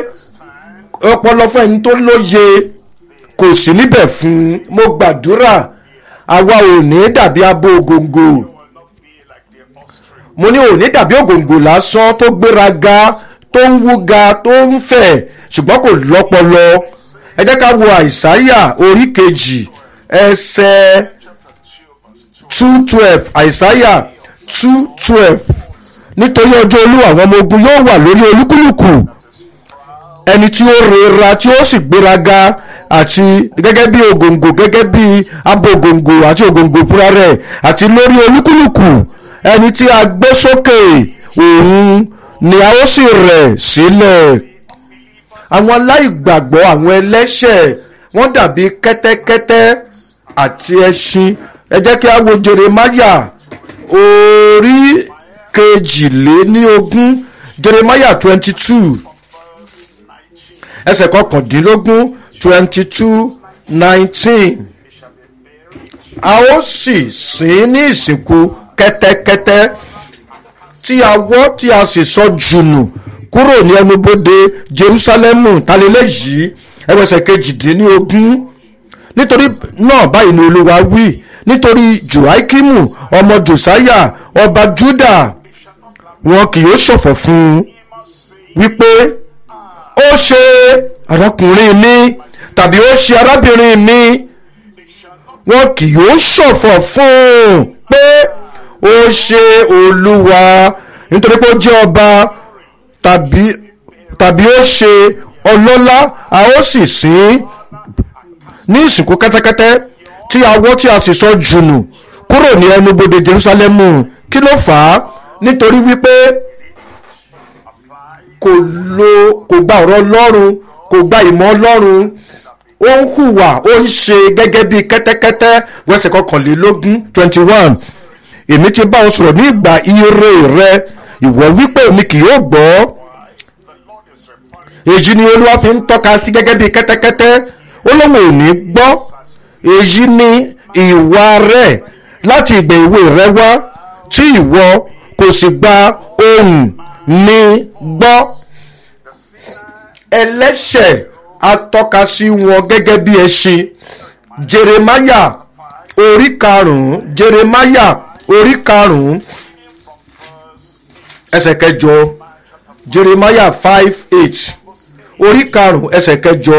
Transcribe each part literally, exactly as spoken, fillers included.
ọpọlọ fún ẹni tó lóye kò sí níbẹ̀ fún. Mo gbàdúrà àwa ò ní dàbí abo ògòǹgò. Mo ní ò ní dàbí ògòǹgò lásán tó gbéraga tó ń wúga tó ń fẹ̀ ṣùgbọ́n kò lọ́pọlọ. Ẹ jẹ́ ká wo àìsáyà orí kejì ẹsẹ̀ two twelve. àìsáyà two twelve. Nítorí ọjọ́ Olúwa àwọn ọmọ ogun yóò wà lórí olúkúlùkù ẹni tí ó rera tí ó sì gbéraga àti gẹ́gẹ́ bí ògòǹgò gẹ́gẹ́ bí abo ògòǹgò àti ògòǹgò fúnra rẹ̀ àti lórí olúkúlùkù ẹni tí a gbé sókè òun ni a ó sì rẹ̀ sílẹ̀. Àwọn aláìgbàgbọ́ àwọn ẹlẹ́ṣẹ̀ wọ́n dàbí kẹ́tẹ́kẹ́tẹ́ àti ẹṣin. Ẹ jẹ́ kí a wo Jeremáyà orí kejìléníogún Jeremáyà twenty two ẹsẹ̀ kọkàndínlógún twenty two nineteen. A ó sì sìn ní ìsìnkú kẹ́tẹ́kẹ́tẹ́ tí a wọ́ tí a sì sọ jùnù kúrò ní ẹnubodè Jerúsálẹ́mù. Talẹ́lẹ́ yìí ẹsẹ̀ kejìdínlógún. Nítorí náà báyìí ni Olúwa wí, nítorí Joakimu ọmọ Jòsáyà ọba Júdà wọn kì yóò ṣọ̀fọ̀ fún un wípé ó ṣe arákùnrin mi tàbí ó ṣe arábìnrin mi. Wọn kì yóò ṣọ̀fọ̀ fún un pé ó ṣe Olúwa nítorí pé ó jẹ́ ọba tàbí tàbí ó ṣe ọlọ́lá. A ó sì sìn ní ìsìnkú kẹ́tẹ́kẹ́tẹ́ tí a wọ́ tí a sì sọ jùnù kúrò ní ẹnubodè Jerúsálẹ́mù. Kí ló fà á? Nítorí wípé kò lo kò gba ọ̀rọ̀ Ọlọ́run, kò gba ìmọ̀ Ọlọ́run. Ó ń hùwà ó ń ṣe gẹ́gẹ́ bí kẹ́tẹ́kẹ́tẹ́. Wẹ́sẹ̀ kọkànlélógún twenty one. Èmi ti bá ọ sọ̀rọ̀ ní ìgbà ire rẹ, ìwọ wípé èmi kì yóò gbọ́. Èyí ni Olúwa fi ń tọ́ka sí gẹ́gẹ́ bí kẹ́tẹ́kẹ́tẹ́. Ó lóun ò ní gbọ́. Èyí ni ìwà rẹ̀ láti ìgbà èwe rẹ wá tí ìwọ kò sì gba ohùn mi gbọ́. Ẹlẹ́ṣẹ̀ atọ́ka sí wọn gẹ́gẹ́ bí ẹṣin. Jeremáyà orí karùn-ún Jeremáyà orí karùn-ún ẹsẹ̀ kẹjọ. Jeremáyà five eight orí karùn-ún ẹsẹ̀ kẹjọ.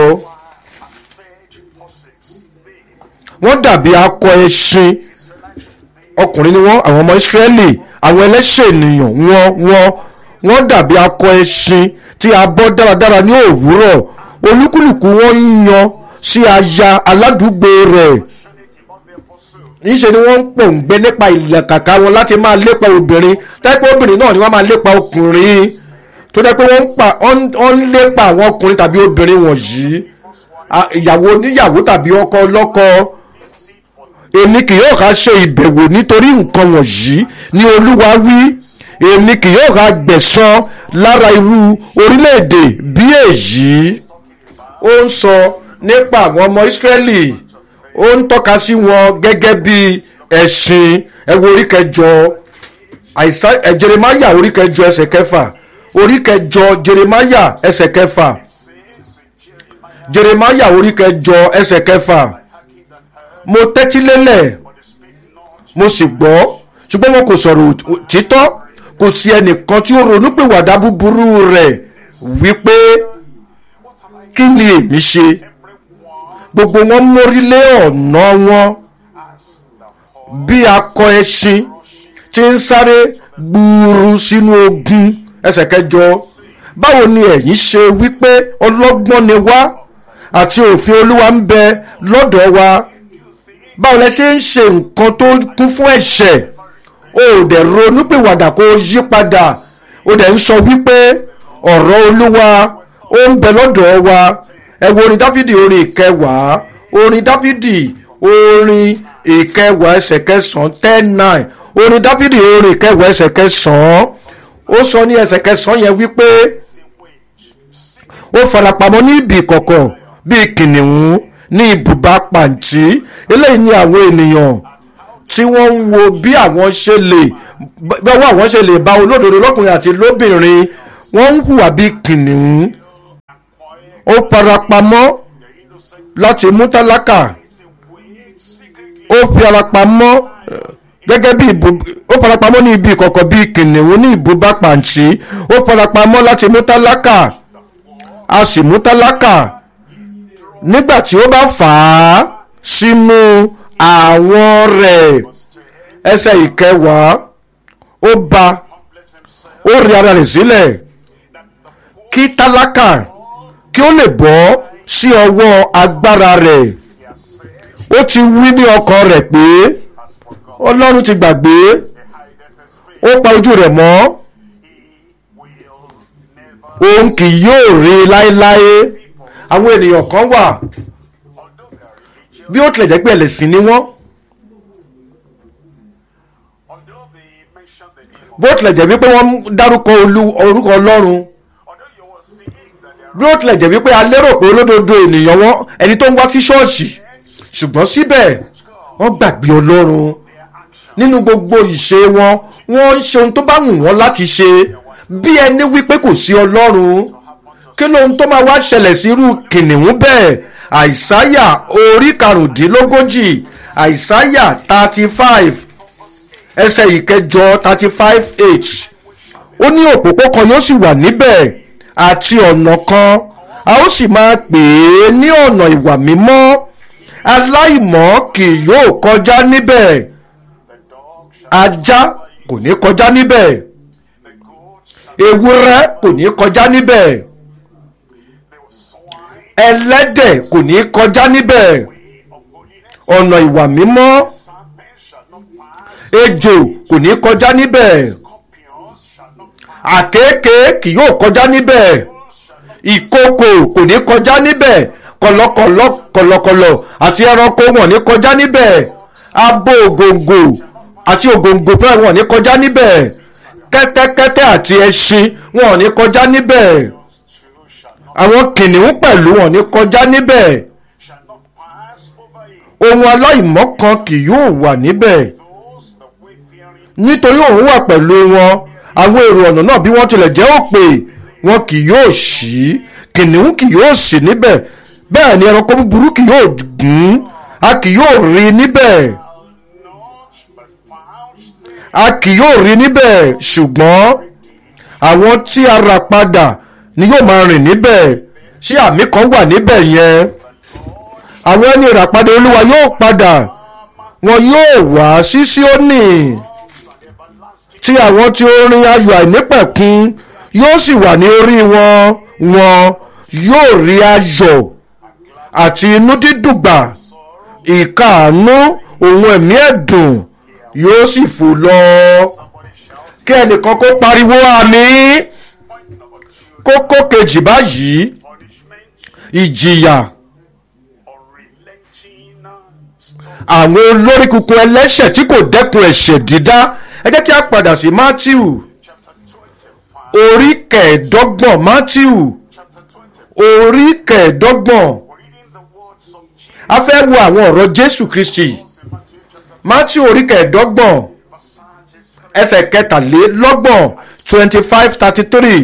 Wọ́n dàbí akọ ẹṣin. Ọkùnrin ni wọ́n, àwọn ọmọ Ísírẹ́lì, àwọn ẹlẹ́ṣẹ̀ ènìyàn wọ́n wọ́n wọ́n dàbí akọ ẹṣin tí a bọ́ dáradára ní òwúrọ̀. Olúkúlùkù wọn ń yan sí aya aládùúgbò rẹ̀. Níṣe ni wọ́n ń pòǹgbẹ nípa ìlàkàkà wọn láti máa lépa obìnrin. Tẹ́pẹ́ obìnrin náà ni wọ́n máa lépa ọkùnrin. Tó jẹ́ pé wọ́n ń lépa àwọn ọkùnrin tàbí obìnrin wọ̀nyí. Ìyàwó oníyàwó tàbí ọkọ ọlọ́kọ. Èmi kì yóò ká ṣe ìbẹ̀wò nítorí nǹkan wọ̀nyí ni Olúwa wí. Èmi kì yóò ká gbẹ̀san lára irú orílẹ̀-èdè bí èyí. Ó ń sọ nípa àwọn ọmọ Ísírẹ́lì. Ó ń tọ́ka sí wọn gẹ́gẹ́ bí ẹṣin. Ẹ wo orí kẹjọ Jeremáyà orí kẹjọ ẹsẹ̀ kẹfà. Orí kẹjọ Jeremáyà ẹsẹ̀ kẹfà. Jeremáyà orí kẹjọ ẹsẹ̀ kẹfà. Mo tẹ́tí lélẹ̀ mo sì gbọ́ ṣùgbọ́n wọn kò sọ̀rọ̀ títọ́. Kò sí ẹnìkan tí ó ronúpìwàdà búburú rẹ̀ wípé kí ni èmi ṣe. Gbogbo wọn mórí lé ọ̀nà wọn bí akọ ẹṣin tí ń sáré gbúurú sínú ogun. Ẹsẹ̀ kẹjọ. Báwo ni ẹ̀yin ṣe wípé ọlọ́gbọ́n ni wá àti òfin Olúwa ń bẹ lọ́dọ̀ wa? Báwo lẹ ṣe ń ṣe nǹkan tó kún fún ẹ̀ṣẹ̀? O ò dẹ̀ ronúpìwàdà kó yí padà. O dẹ̀ ń sọ wípé ọ̀rọ̀ Olúwa ó ń bẹ lọ́dọ̀ wa. Ẹ wo orin Dáfídì orin ìkẹwàá. Orin Dáfídì orin ìkẹwàá ẹsẹ̀ kẹsàn-án ten nine. Orin Dáfídì orin ìkẹwàá ẹsẹ̀ kẹsàn-án. Ó sọ ní ẹsẹ̀ kẹsàn-án yẹn wípé ó farapamọ́ ní ibi ìkọ̀kọ̀ bíi kìnìún ní ibùba pàǹtí. Eléyìí ni àwọn ènìyàn tí wọ́n ń wo bí àwọn ṣe lè báwo àwọn ṣe lè bá olódodo lọ́kùnrin àti lóbìnrin. Wọ́n ń hùwà bí kìnìún. ó farapamọ́ láti mú tálákà, ó fi ara pamọ́ gẹ́gẹ́ bí ìbò, ó farapamọ́ ní ibi ìkọ̀kọ̀ bí kìnìún ní ìbúba pàǹtí, ó farapamọ́ láti mú tálákà, a sì mú tálákà nígbà tí ó bá fà á sínú àwọn rẹ̀. Ẹsẹ̀ ìkẹwàá, ó bá ó rí ara rẹ̀ sílẹ̀ kí tálákà kí ó lè bọ́ sí ọwọ́ agbára rẹ̀. Ó ti wí ní ọkàn rẹ̀ pé Ọlọ́run ti gbàgbé, ó pa ojú rẹ̀ mọ́, òun kì yóò rí láéláé. Àwọn ènìyàn kan wà, bí ó tilẹ̀ jẹ́ pé ẹlẹ́sìn ni wọ́n, bó tilẹ̀ jẹ́ wípé wọ́n dárúkọ orúkọ Ọlọ́run, bí ó tilẹ̀ jẹ́ wípé a lérò pé olódodo ènìyàn wọn, ẹni tó ń wá sí ṣọ́ọ̀ṣì, ṣùgbọ́n síbẹ̀ wọ́n gbàgbé Ọlọ́run. Nínú gbogbo ìṣe wọn, wọ́n ń ṣe ohun tó bá wù wọ́n láti ṣe, bí ẹni wípé kò sí Ọlọ́run. Kí lóhun tó máa wá ṣẹlẹ̀ sí irú kìnìún bẹ́ẹ̀? Àìsáyà orí karùndínlógójì, Àìsáyà thirty five ẹsẹ̀ ìkẹjọ thirty five eight. Ó ní òpópó kan yóò sì wà níbẹ̀ àti ọ̀nà kan, a ó sì máa pè é ní ọ̀nà ìwà mímọ́, aláìmọ́ kì yóò kọjá níbẹ̀, ajá kò ní kọjá níbẹ̀, ewúrẹ́ kò ní kọjá níbẹ̀, ẹlẹ́dẹ̀ kò ní kọjá níbẹ̀. Ọ̀nà ìwà mímọ́, ejò kò ní kọjá níbẹ̀, àkéékèé kì yóò kọjá níbẹ̀, ìkookò kò ní kọjá níbẹ̀, kọ̀lọ̀kọ̀lọ̀ kọ̀lọ̀kọ̀lọ̀ àti ẹranko wọn ní kọjá níbẹ̀, abo ògòǹgò àti ògòǹgò pẹ́ wọn ní kọjá níbẹ̀, kẹ́tẹ́kẹ́tẹ́ àti ẹṣin wọn ní kọjá níbẹ̀, àwọn kìnìún pẹ̀lú wọn ní kọjá níbẹ̀, ohun aláìmọ́ kan kì yóò wà níbẹ̀, nítorí òun wà pẹ̀lú wọn. Àwọn èrò ọ̀nà náà bí wọ́n tilẹ̀ jẹ́ òpè, wọn kì yóò ṣí, kìnìún kì yóò sí níbẹ̀, bẹ́ẹ̀ ni ẹranko búburú kì yóò gùn, a kì yóò rí níbẹ̀, a kì yóò rí níbẹ̀, ṣùgbọ́n àwọn tí a rà padà ni yóò máa rìn níbẹ̀. Ṣé àmì kan wà níbẹ̀ yẹn? Àwọn ẹni ìràpadà Olúwa yóò padà, wọn yóò wá sí Síónì, tí àwọn tí ó rin ayọ̀ àìnípẹ̀kun yóò sì wà ní orí wọn, wọn yóò rí ayọ̀ àti inú dídùn gbà, ìkáàánú òun ẹ̀mí ẹ̀dùn yóò sì fò lọ. Kí ẹnìkan kó pariwo àmín. Kókó kejì báyìí, ìjìyà àwọn olórí kunkun ẹlẹ́ṣẹ̀ tí kò dẹ́kun ẹ̀ṣẹ̀ dídá. Ẹ jẹ́ kí a padà sí Mátíù orí kẹẹ̀ẹ́dọ́gbọ̀n, Mátíù orí kẹẹ̀ẹ́dọ́gbọ̀n. A fẹ́ wo àwọn ọ̀rọ̀ Jésù Kristi. Mátíù orí kẹẹ̀ẹ́dọ́gbọ̀n ẹsẹ̀ kẹtàlélọ́gbọ̀n twenty five thirty three.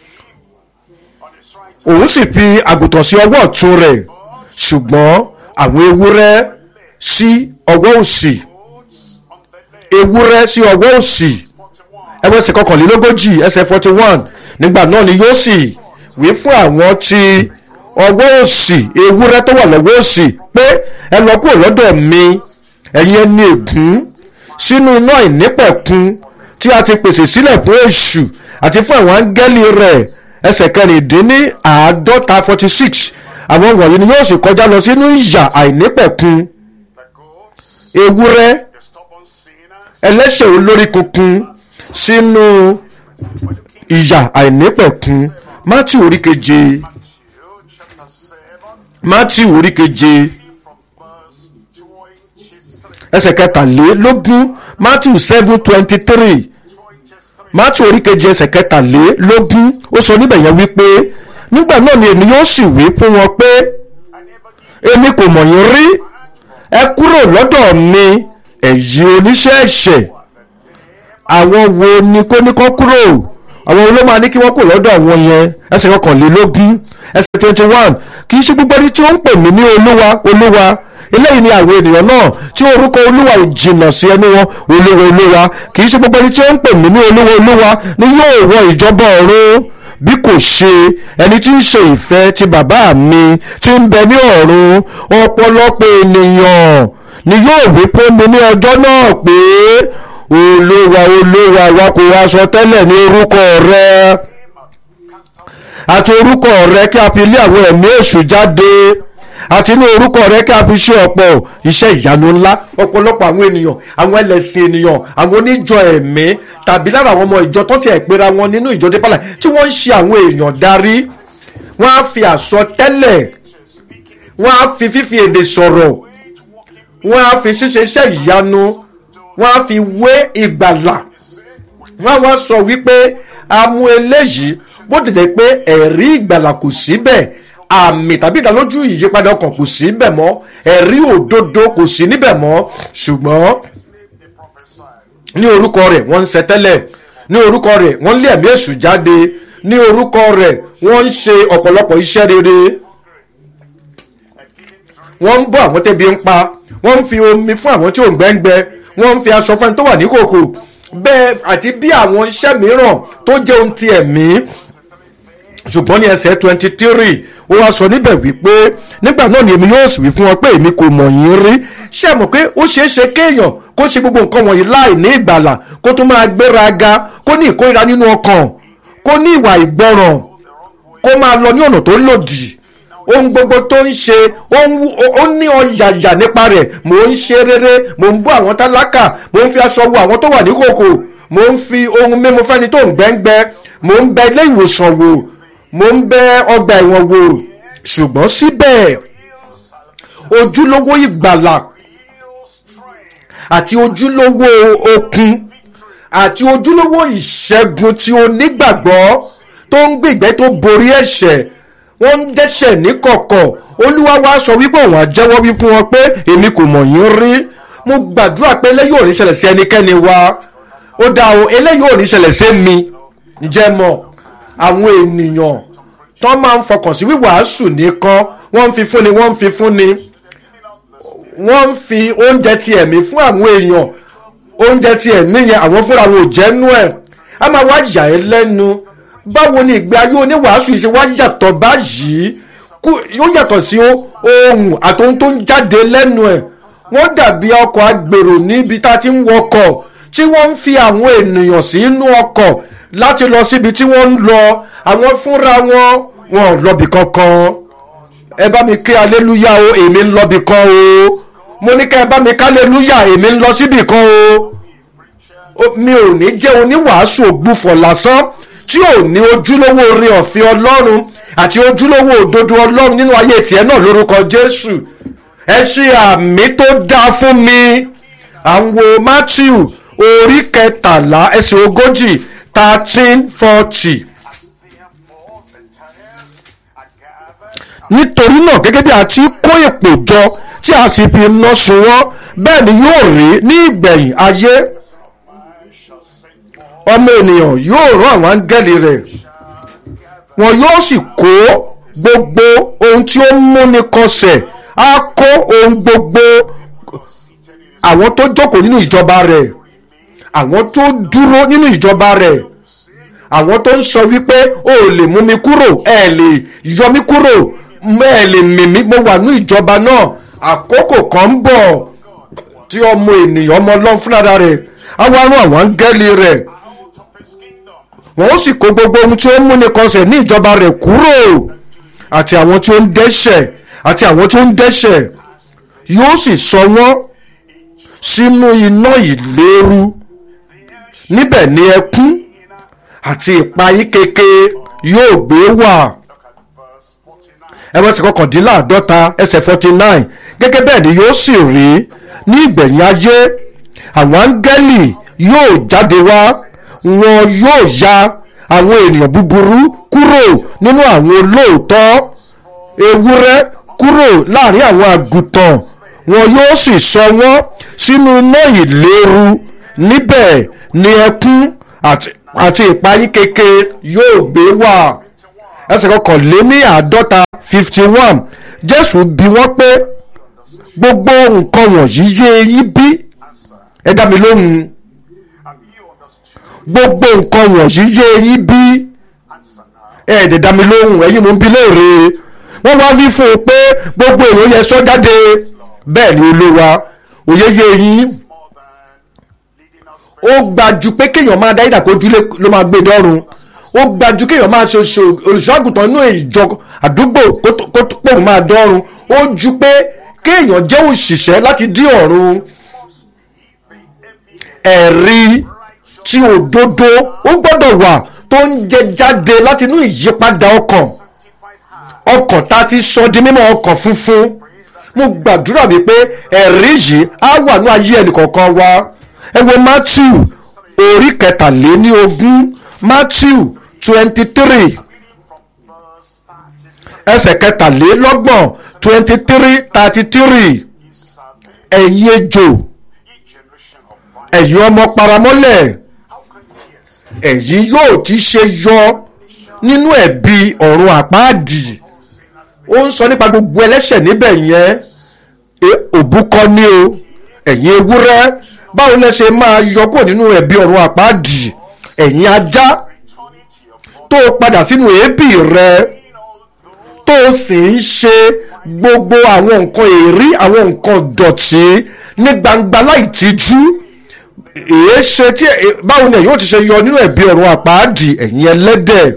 Òun sì fi àgùntàn sí ọwọ́ ọ̀tún rẹ̀, ṣùgbọ́n àwọn ewúrẹ́ sí ọwọ́ òsì, ewúrẹ́ sí ọwọ́ òsì. Ẹwọ́ ẹsẹ̀ kọkànlélógójì ẹsẹ̀ forty one. Nígbà náà ni yóò sì wí fún àwọn tí ọwọ́ òsì, ewúrẹ́ tó wà lọ́wọ́ òsì, pé ẹ lọ kúrò lọ́dọ̀ mi, ẹ̀yin ẹni ègún, sínú iná ìnípẹ̀kun tí a ti pèsè sílẹ̀ fún èṣù àti fún àwọn áńgẹ́lì rẹ̀. Ẹsẹ̀ kẹrìndínní àádọ́ta forty six. Àwọn wọ̀nyí ni yóò sì kọjá lọ sínú ìyà àìnípẹ̀kun. Ewúrẹ́ ẹlẹ́ṣẹ̀ olórí kunkun sínú ìyà àìnípẹ̀kun. Mátíù orí keje, Mátíù orí keje ẹsẹ̀ kẹtàlélógún, Mátíù seven twenty three. Mátíù orí keje ẹsẹ̀ kẹtàlélógún, ó sọ níbẹ̀ yẹn wípé nígbà náà ni èmi yóò sì wí fún wọn pé èmi kò mọ̀ yín rí, ẹ kúrò lọ́dọ̀ mi ẹ̀yin oníṣẹ́ ẹ̀ṣẹ̀. Àwọn wo ni kó ní kó kúrò? àwọn olóò máa ní kí wọ́n kò lọ́dọ̀ àwọn yẹn. ẹsẹ̀ kọkànlélógún ẹsẹ̀ twenty one kì í ṣe gbogbo ẹni tí ó ń pè mí ní olúwa olúwa eléyìí ni àwọn ènìyàn náà tí orúkọ olúwa ò jìnnà sí ẹnu wọn olúwa olúwa kì í ṣe gbogbo ẹni tí ó ń pè mí ní olúwa olúwa ni yóò wọ ìjọba ọ̀run bí kò ṣe ẹni tí ń ṣe ìfẹ́ ti bàbá mi tí ń bẹ ní ọ̀run. ọ̀pọ̀lọpọ̀ ènìyàn ni yóò wí fún mi ní ọjọ́ náà pé olúwa olúwa wa kò wá sọ tẹ́lẹ̀ ní orúkọ rẹ àti orúkọ rẹ kí a fi lé àwọn ẹ̀mí èṣù jáde àti ní orúkọ rẹ kí a fi ṣe ọ̀pọ̀ iṣẹ́ ìyanu ńlá. ọ̀pọ̀lọpọ̀ àwọn ènìyàn àwọn ẹlẹ́sìn ènìyàn àwọn oníjọ ẹ̀mí tàbí lára àwọn ọmọ ìjọ tó ti ẹ̀ pera wọn nínú ìjọ Deeper Life tí wọ́n ń ṣe àwọn èèyàn darí wọ́n á fi àsọtẹ́lẹ̀ wọ́n á fi fífi èdè sọ̀rọ̀ wọ́n á fi ṣíṣe iṣẹ́ ìyanu wọ́n á fi wé ìgbàlà wọ́n á wá sọ wípé a mú eléyìí bó dìde pé ẹ̀rí ìgbàlà kò síbẹ̀ àmì tàbí ìdálójú ìyípadà ọkàn kò sí níbẹ̀ mọ́ ẹ̀rí òdodo kò sí níbẹ̀ mọ́ ṣùgbọ́n ní orúkọ rẹ̀ wọ́n ń ṣẹtẹ́lẹ̀ ní orúkọ rẹ̀ wọ́n ń lé ẹ̀mí èṣù jáde ní orúkọ rẹ̀ wọ́n ń ṣe ọ̀pọ̀lọpọ̀ iṣẹ́ rere wọ́n ń bọ́ àwọn tẹ́bi ń pa wọ́n ń fi omi fún àwọn tí ò ń gbẹ́ngbẹ́ wọ́n ń fi aṣọ fún ẹni tó wà ní kòkò bẹ́ẹ̀ àti bí àwọn iṣẹ́ mìíràn tó jẹ́ ohun ti ẹ̀mí. ṣùgbọ́n ní ẹsẹ̀ twenty three ó wá sọ níbẹ̀ wípé nígbà náà ni èmi yóò sì wí fún wọn pé èmi kò mọ̀ yín rí. ṣé mọ̀ pé ó ṣeé ṣe kéèyàn kó ṣe gbogbo nǹkan wọ̀nyí láì ní ìgbàlà kó tún máa gbéraga kó ní ìkórira nínú ọkàn kó ní ìwà ìgbọràn kó máa lọ ní ọ̀nà tó lòdì ohun gbogbo tó ń ṣe ó ní ọ̀yàyà nípa rẹ̀ mò ń ṣe rere mò ń bọ́ àwọn tálákà mò ń fi aṣọ wo àwọn tó wà ní kòkò mò ń fi ohun mímu fẹ́ni tó ń gbẹ́ngbẹ́ mò ń bẹ ilé ìwòsàn wò mò ń bẹ ọgbà ẹ̀wọ̀n wò ṣùgbọ́n síbẹ̀ ojúlówó ìgbàlà àti ojúlówó okun àti ojúlówó ìṣẹ́gun tí onígbàgbọ́ tó ń gbìgbẹ́ tó borí ẹ̀ṣẹ̀ wọ́n ń dẹ́ṣẹ̀ ní kọ̀kọ̀ olúwa wa sọ wípé òun á jẹ́wọ́ wípé wọn pé èmi kò mọ̀ yín rí. mo gbàdúrà pé eléyìí ò ní ṣẹlẹ̀ sí ẹnikẹ́ni wa ó dá o eléyìí ò ní ṣẹlẹ̀ sí mi. ǹjẹ́ mọ̀ àwọn ènìyàn tó máa ń fọkàn sí wíwàásù nìkan wọ́n ń fi fúnni wọ́n ń fi fúnni wọ́n ń fi oúnjẹ ti ẹ̀mí fún àwọn èèyàn oúnjẹ ti ẹ̀mí yẹn àwọn fúnra wọn ò jẹ́nu ẹ̀ á máa wá yà ẹ́ lẹ́nu báwo ni ìgbé ayé oníwàásù yìí ṣe wá yàtọ̀ báyìí yóò yàtọ̀ sí ohun àtòhun tó ń jáde lẹ́nu ẹ̀ wọ́n dàbí ọkọ̀ agbèrò níbi tá a ti ń wọkọ̀ tí wọ́n ń fi àwọn ènìyàn sí inú ọkọ̀ láti lọ síbi tí wọ́n ń lọ àwọn fúnra wọn wọn ò lọ́bì kankan. ẹ bá mi ké aleluya o èmi ń lọ́bì kan o mo ní ká ẹ bá mi ká aleluya èmi ń lọ síbì kan o mi ò ní jẹ́ oníwàásù ògbúfọ̀ lásán tí ò ní ojúlówó oore ọ̀fẹ́ ọlọ́run àti ojúlówó òdodo ọlọ́run nínú ayé tiẹ̀ náà lórúkọ jésù. ẹ ṣe àmì tó dáa fún mi. àwọn matthew orí kẹtàlá ẹsẹ̀ ogójì thirteen forty. nítorí náà gẹ́gẹ́ bí a ti kó èpò jọ tí a sì fi iná sun wọ́n bẹ́ẹ̀ ni yóò rí ní ìgbẹ̀yìn ayé. ọmọ ènìyàn yóò rán àwọn áńgẹ́lì rẹ̀ wọn yóò sì kó gbogbo ohun tí ó múni kọsẹ̀ á kó ohun gbogbo àwọn tó jókòó nínú ìjọba rẹ̀ àwọn tó dúró nínú ìjọba rẹ̀ àwọn tó ń sọ wípé o ò lè mú mi kúrò ẹ lè yọ mí kúrò ẹ lè mì mí mo wà ní ìjọba náà àkókò kan ń bọ̀ tí ọmọ ènìyàn ọmọ ọlọ́run fúnra rẹ̀ á wá rán àwọn áńgẹ́lì rẹ̀ wọ́n ó sì kó gbogbo ohun tí ó ń múni kọsẹ̀ ní ìjọba rẹ̀ kúrò àti àwọn tí ó ń dẹ́ṣẹ̀ àti àwọn tí ó ń dẹ́ṣẹ̀ yóò sì sọ wọ́n sínú iná ìléru níbẹ̀ ni ẹkún àti ìpayín keke yóò gbé wà. ẹwẹ́sì kọkàndínláàdọ́ta ẹsẹ̀ forty nine gẹ́gẹ́ bẹ́ẹ̀ ni yóò sì rí ní ìgbẹ̀yìn ayé àwọn áńgẹ́lì yóò jáde wá wọn yóò ya àwọn ènìyàn búburú kúrò nínú àwọn olóòótọ́ ewúrẹ́ kúrò láàrin àwọn àgùntàn wọn yóò sì sọ wọ́n sínú iná ìléru níbẹ̀ ni ẹkún àti àti ìpayín keke yóò gbé wá. ẹsẹ̀ kọkànléní àádọ́ta fifty one Jésù bi wọ́n pé gbogbo nǹkan wọ̀nyí yé yín bí? ẹ dá mi lóhùn. gbogbo nǹkan wọ̀nyí yé yín bí? ẹ dẹ̀ dá mi lóhùn, ẹ̀yin mò ń bi léèrè. wọ́n wá wí fún un pé gbogbo èèyàn yẹ sọ jáde. bẹ́ẹ̀ ni Olúwa, òye yé yín. ó gbajú pé kéèyàn máa dá ìdàkójú ló máa gbé dọ́run. ó gbajú kéèyàn máa ṣe olùṣọ́àgùtàn inú ìjọ àdúgbò kó pòun máa dọ́run. ó ju pé kéèyàn jẹ́ òṣìṣẹ́ láti dí ọ̀run. ẹ̀rí tí òdodo ó gbọ́dọ̀ wà tó ń jẹ jáde láti inú ìyípadà ọkàn. ọkàn tá a ti sọ di mímọ́ ọkàn funfun. mo gbàdúrà wípé ẹ̀rí yìí á wà ní ayé ẹnìkọ̀ọ̀kan wa. ẹ wo Matthew orí kẹtàléní ogún Matthew twenty three ẹsẹ̀ kẹtàlélọ́gbọ̀n twenty three thirty three ẹ̀yin ejò ẹ̀yin ọmọ paramọ́lẹ̀ ẹ̀yin yóò ti ṣe yọ nínú ẹ̀bi ọ̀run àpáàdì. ó ń sọ nípa gbogbo ẹlẹ́ṣẹ̀ níbẹ̀ yẹn. òbúkọ ni o ẹ̀yin ewúrẹ́ báwo lẹ ṣe máa yọ kúrò nínú ẹ̀bi ọ̀run àpáàdì? ẹ̀yin ajá tó padà sínú èébì rẹ tó sì ń ṣe gbogbo àwọn nǹkan èrí àwọn nǹkan dọ̀tí ní gbangba láì tijú. èé ṣe tí báwo ni ẹ̀yin ó ti ṣe yọ nínú ẹ̀bi ọ̀run àpáàdì? ẹ̀yin ẹlẹ́dẹ̀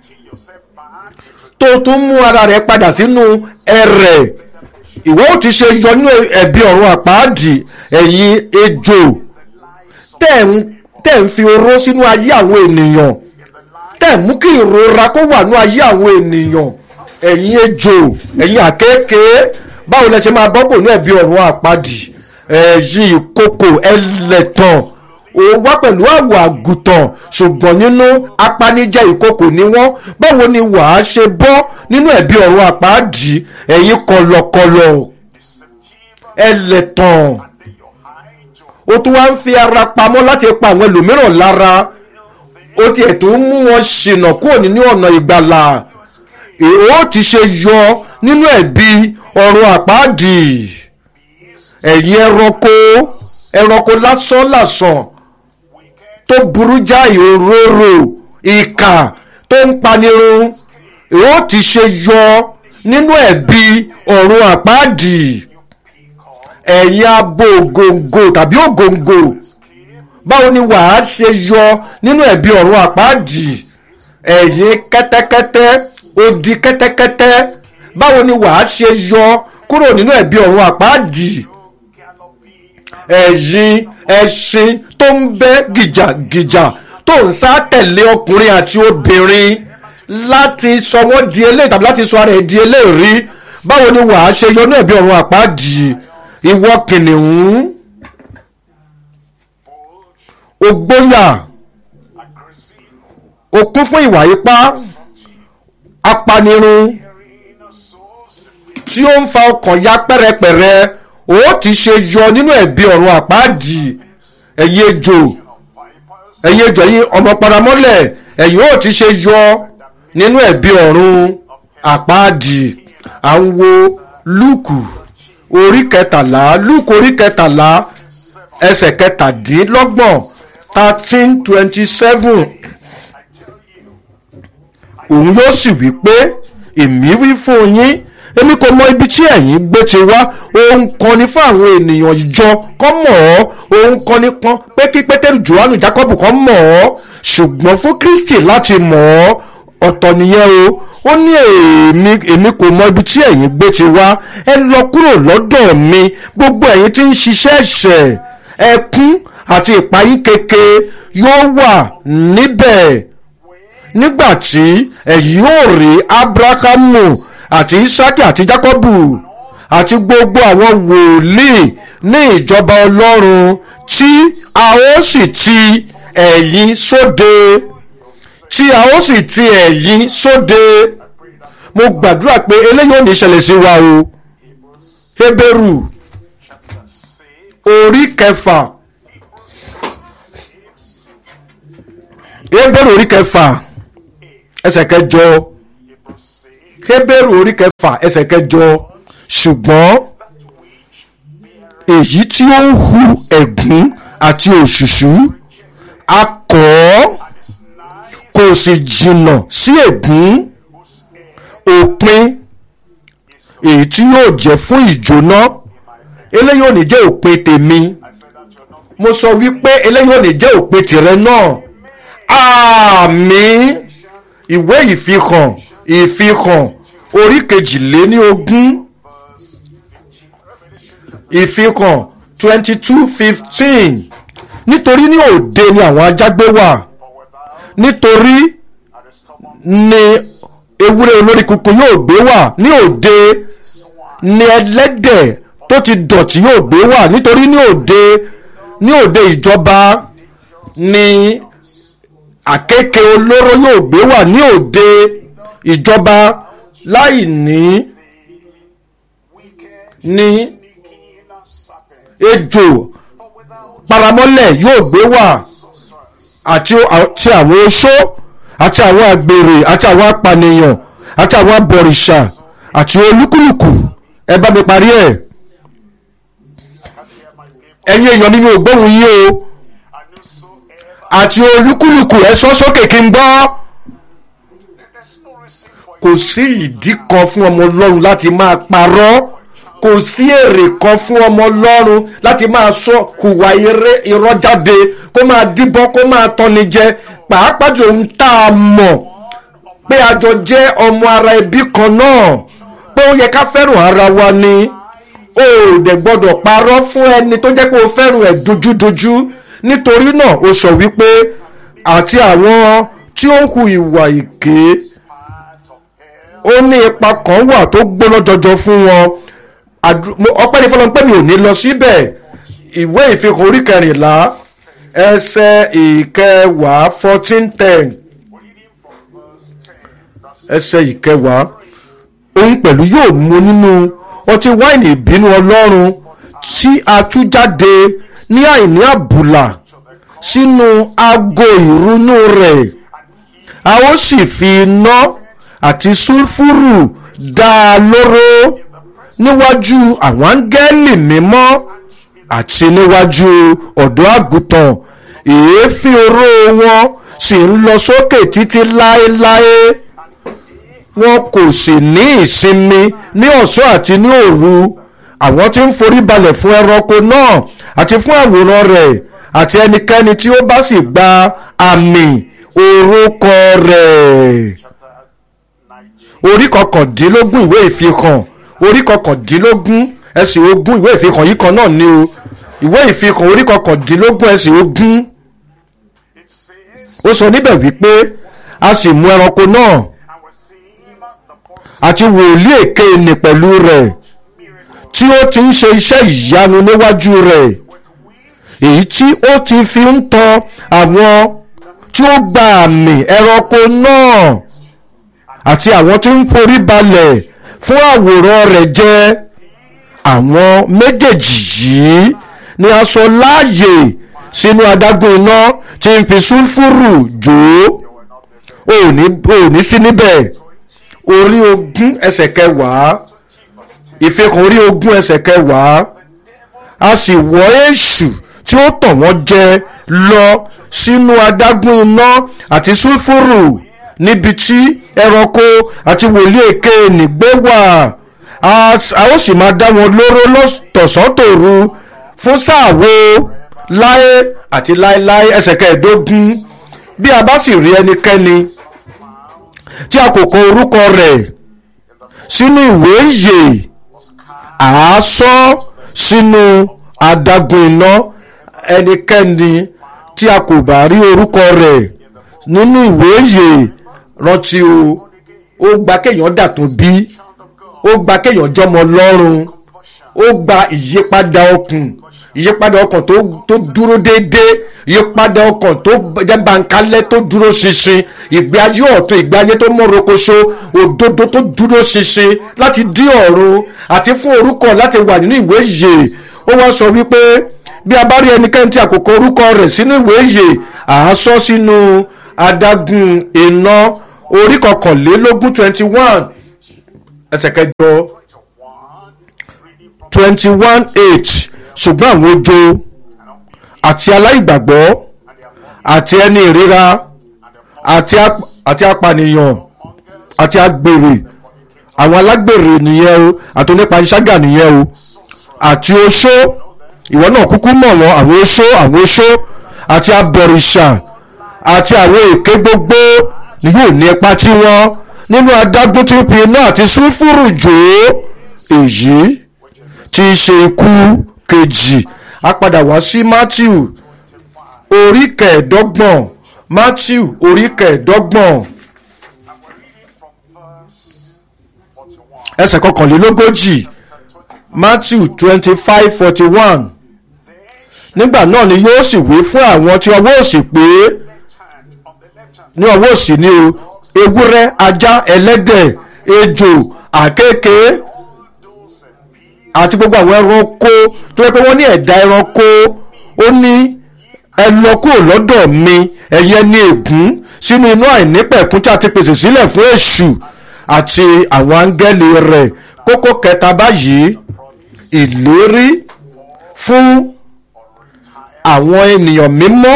tó tún mú ara rẹ̀ padà sínú ẹrẹ̀, ìwọ ó ti ṣe yọ nínú ẹ̀bi ọ̀run àpáàdì? ẹ̀yin ejò tẹ́ ń fi oró sínú ayé àwọn ènìyàn, tẹ́ ń mú kí ìrora kó wà ní ayé àwọn ènìyàn. ẹ̀yin ejò ẹ̀yin àkéékèé báwo lẹ ṣe máa bọ́kò ní ẹ̀bi ọ̀run àpáàdì? ẹ̀yin ìkòkò ẹlẹ́tàn ó wá pẹ̀lú àwọ̀ àgùntàn ṣùgbọ́n nínú apanijẹ́ ìkòkò ni wọ́n. báwo ni wàá ṣe bọ́ nínú ẹ̀bi ọ̀run àpáàdì? ẹ̀yin kọ̀lọ̀kọ̀lọ̀ ẹlẹ́tàn ó tún wá ń fi ara pamọ́ láti pa àwọn ẹlòmíràn lára. ó tiẹ̀ tó ń mú wọn ṣìnà kúrò nínú ọ̀nà ìgbàlà. èó ti ṣe yọ nínú ẹ̀bi ọ̀run àpáàdì? ẹ̀yin ẹranko ẹranko lásán lásán tó burú jáì òróró ìkà tó ń panirun, èó ti ṣe yọ nínú ẹ̀bi ọ̀run àpáàdì? ẹ̀yin abo ògòǹgò tàbí ògòǹgò báwo ni wàá ṣe yọ nínú ẹ̀bi ọ̀run àpáàdì? ẹ̀yin kẹ́tẹ́kẹ́tẹ́ odi kẹ́tẹ́kẹ́tẹ́ báwo ni wàá ṣe yọ kúrò nínú ẹ̀bi ọ̀run àpáàdì? ẹ̀yin ẹṣin tó ń bẹ́ gìjàgìjà tó ń sá tẹ̀lé ọkùnrin àti obìnrin láti sọ wọ́n di eléyìí tàbí láti sọ ara ẹ̀ di eléyìí, báwo ni wàá ṣe yọ nínú ẹ̀bi ọ̀run àpáàdì? ìwọ kìnìún ògbóyà ó kún fún ìwà ipá apanirun tí ó ń fa ọkàn ya pẹ́rẹpẹ̀rẹ, ó ti ṣe yọ nínú ẹ̀bi ọ̀run àpáàdì? ẹ̀yin ejò ẹ̀yin ejò ẹ̀yin ọmọ paramọ́lẹ̀ ẹ̀yin ó ti ṣe yọ nínú ẹ̀bi ọ̀run àpáàdì? à ń wo Lúùkù orí kẹtàlá Lúùkù orí kẹtàlá ẹsẹ̀ kẹtàdínlọ́gbọ̀n thirteen twenty seven òun yóò sì wí pé èmi wí fún yín èmi kò mọ ibi tí ẹ̀yin gbé ti wá. ohun kan ni fún àwọn ènìyàn ìjọ kan mọ̀ ọ́, ohun kan ni pọ́n pé kí Pétérù Jòhánù Jákọ́bù kan mọ̀ ọ́, ṣùgbọ́n fún Kristi láti mọ̀ ọ́ ọ̀tọ̀ nìyẹn o. ó ní èmi èmi kò mọ ibi tí ẹ̀yin gbé ti wá. ẹ lọ kúrò lọ́dọ̀ mi gbogbo ẹ̀yin tí ń ṣiṣẹ́ ẹ̀ṣẹ̀. ẹkún àti ìpayín keke yóò wà níbẹ̀ nígbà tí ẹ̀yin ó rí Ábúráhámù àti Ísákì àti Jákọ́bù àti gbogbo àwọn wòlíì ní ìjọba Ọlọ́run, tí a ó sì ti ẹ̀yin sóde tí a ó sì ti ẹ̀yin sóde. mo gbàdúrà pé eléyìí ò ní ṣẹlẹ̀ sí wa o. Hébérù orí kẹfà Hébérù orí kẹfà ẹsẹ̀ kẹjọ. Hébérù orí kẹfà ẹsẹ̀ kẹjọ. Ṣùgbọ́n èyí tí ó ń hu ẹ̀gún àti òṣùṣú a kọ̀ ọ́ kò sì jìnnà sí ẹ̀gún òpin èyí tí yóò jẹ́ fún ìjóná. Eléyìí ò ní jẹ́ òpin tèmi. Mo sọ wípé eléyìí ò ní jẹ́ òpin tìrẹ náà. Àmín. Ìwé ìfihàn ìfihàn orí kejìléní ogún. Ìfihàn twenty two fifteen. Nítorí ní òde ni àwọn ajágbé wà, nítorí ni ewúrẹ́ olórí kunkun yóò gbé wà, ní òde ni ẹlẹ́dẹ̀ tó ti dọ̀tí yóò gbé wà, nítorí ní òde ní òde ìjọba ni àkékè olóró yóò gbé wà, ní òde ìjọba láì ní ní ejò paramọ́lẹ̀ yóò gbé wà, àti àwọn oṣó àti àwọn àgbèrè àti àwọn apànìyàn àti àwọn abọ̀rìṣà àti olúkúlùkù. Ẹ bá mi parí ẹ̀. Ẹ̀yin èèyàn mi, mi ò gbóhùn yín o. Àti olúkúlùkù ẹ sọ sókè kí n gbọ́. Kò sí ìdí kan fún ọmọ Ọlọ́run láti máa parọ́. Kò sí èrè kan fún ọmọ Ọlọ́run láti máa sọ hùwà irọ́ jáde, kó máa díbọ́n, kó máa tọ́ni jẹ. Pàápàá jù ohun tá a mọ̀ pé a jọ jẹ́ ọmọ ara ẹbí kan náà, pé ó yẹ ká fẹ́ràn ara wa ni. O ò dẹ̀ gbọ́dọ̀ parọ́ fún ẹni tó jẹ́ pé o fẹ́ràn ẹ̀ dojúdojú. Nítorí náà ó sọ wípé àti àwọn tí ó ń hu ìwà èké, ó ní ipa kan wà tó gbóná jọjọ fún wọn. Ọpẹ́ ní fọlọ́n pé mi ò ní lọ síbẹ̀. Ìwé ìfihàn orí kẹrìnlá ẹsẹ̀ ìkẹwàá fourteen ten. Ẹsẹ̀ ìkẹwàá. Òun pẹ̀lú yóò mu nínú ọtí wáìnì ìbínú Ọlọ́run tí a tú jáde ní àìní àbùlà sínú ago ìrunú rẹ̀. A ó sì fi iná àti sulfuru dá a lóró níwájú àwọn áńgẹ́lì mímọ́ àti níwájú ọ̀dọ́ àgùntàn. Èéfín oró wọn sì ń lọ sókè títí láéláé. Wọn kò sì ní ìsinmi ní ọ̀sán àti ní òru. Àwọn tí ń forí balẹ̀ fún ẹranko náà àti fún àwòrán rẹ̀ àti ẹnikẹ́ni tí ó bá sì gba àmì orúkọ rẹ̀. Orí kọkàndínlógún ìwé ìfihàn orí kọkàndínlógún ẹsẹ̀ ogún. Ìwé ìfihàn yìí kan náà ni o. Ìwé ìfihàn orí kọkàndínlógún ẹsẹ̀ ogún. Ó sọ níbẹ̀ wípé a sì mú ẹranko náà àti wòlíì èké nì pẹ̀lú rẹ̀ tí ó ti ń ṣe iṣẹ́ ìyanu níwájú rẹ̀, èyí tí ó ti fi ń tan àwọn tí ó gba àmì ẹranko náà àti àwọn tí ń forí balẹ̀ fún àwòrán rẹ̀ jẹ. Àwọn méjèèjì yìí ni a sọ láàyè sínú adágún iná tí ń fi sulfuru jó. ò ní sí níbẹ̀. Orí ogún ẹsẹ̀ kẹwàá. Ìfihàn orí ogún ẹsẹ̀ kẹwàá. A sì wọ́ èṣù tí ó tàn wọ́n jẹ lọ sínú adágún iná àti sulfuru, níbi tí ẹranko àti wòlíì èké nìgbé wà. A ó sì máa dá wọn lóró lọ́tọ̀sán tòru fún sáàwó láé àti láéláé. Ẹsẹ̀ kẹẹ̀ẹ́dógún. Bí a bá sì rí ẹnikẹ́ni tí a kò kọ orúkọ rẹ̀ sínú ìwé ìyè, à á sọ sínú adágún iná. Ẹnikẹ́ni tí a kò bá rí orúkọ rẹ̀ nínú ìwé ìyè, rántí o, ó gba kéèyàn dàtún bí, ó gba kéèyàn jọmọ Ọlọ́run, ó gba ìyípadà ọkàn, ìyípadà ọkàn tó tó dúró déédéé, ìyípadà ọkàn tó jẹ́ bàǹkálẹ̀ tó dúró ṣinṣin, ìgbé ayé ọ̀tun, ìgbé ayé tó mọ́ rokoṣo, òdodo tó dúró ṣinṣin láti dí ọ̀run àti fún orúkọ láti wà nínú ìwé ìyè. Ó wá sọ wípé bí a bá rí ẹnikẹ́ni tí a kò kọ orúkọ rẹ̀ sínú ìwé ìyè, à á sọ sínú adágún iná orí kọkànlélógún twenty one ẹsẹ̀ kẹjọ twenty one eight ṣùgbọ́n àwọn ojo àti aláìgbàgbọ́ àti ẹni ìríra àti apànìyàn àti agbèrè àwọn alágbèrè nìyẹn o àti onípanṣágà nìyẹn o àti oṣó ìwọ náà kúkú mọ̀ wọ́n àwọn oṣó àwọn oṣó àti abọ̀rìṣà àti àwọn èké gbogbo ni yóò ní ipa tí wọ́n nínú adágún tí ń fi iná àti sulfuru jò èyí tí í ṣe ikú kejì. A padà wá sí Matthew orí kẹẹ̀ẹ́dọ́gbọ̀n Matthew orí kẹẹ̀ẹ́dọ́gbọ̀n ẹsẹ̀ kọkànlélógójì Matthew twenty five forty one nígbà náà ni yóò sì wí fún àwọn tí ọwọ́ òsì pé ní ọwọ́ òsì ni o ewúrẹ́ ajá ẹlẹ́dẹ̀ ejò àkékèé àti gbogbo àwọn ẹranko tó yẹ pé wọ́n ní ẹ̀dá ẹranko ó ní ẹ lọ kúrò lọ́dọ̀ mi ẹ̀yin ẹni ègún sínú inú àìnípẹ̀kún tí a ti pèsè sílẹ̀ fún èṣù àti àwọn áńgẹ́lì rẹ̀. Kókó kẹta báyìí ìlérí fún àwọn ènìyàn mímọ́